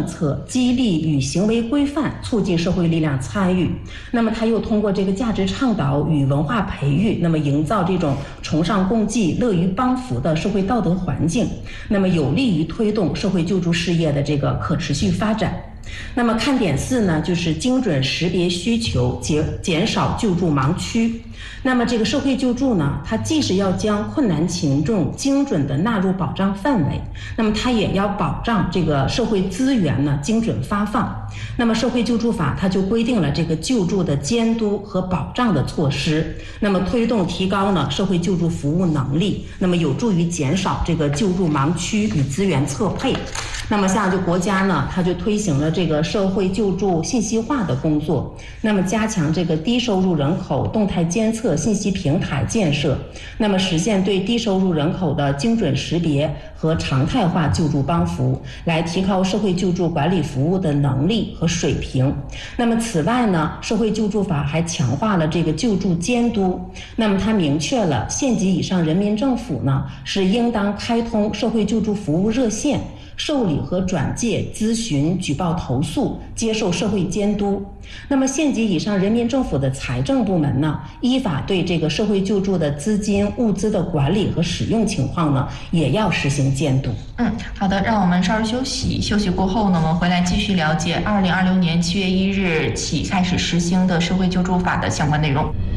策，激励与行为规范，促进社会力量参与。那么它又通过这个价值倡导与文化培育，那么营造这种崇尚共济、乐于帮扶的社会道德环境，那么有利于推动社会救助事业的这个可持续发展。那么看点4呢，就是精准识别需求，减少救助盲区。那么这个社会救助呢，它既是要将困难群众精准地纳入保障范围，那么它也要保障这个社会资源呢精准发放。那么社会救助法它就规定了这个救助的监督和保障的措施，那么推动提高呢社会救助服务能力，那么有助于减少这个救助盲区与资源错配。那么像就国家呢，它就推行了这个社会救助信息化的工作，那么加强这个低收入人口动态监测信息平台建设，那么实现对低收入人口的精准识别和常态化救助帮扶，来提高社会救助管理服务的能力和水平。那么此外呢，社会救助法还强化了这个救助监督，那么它明确了县级以上人民政府呢是应当开通社会救助服务热线，受理和转介咨询、举报投诉，接受社会监督。那么县级以上人民政府的财政部门呢，依法对这个社会救助的资金、物资的管理和使用情况呢，也要实行监督。 好的，让我们稍事休息。休息过后呢，我们回来继续了解2026年7月1日起开始实行的社会救助法的相关内容。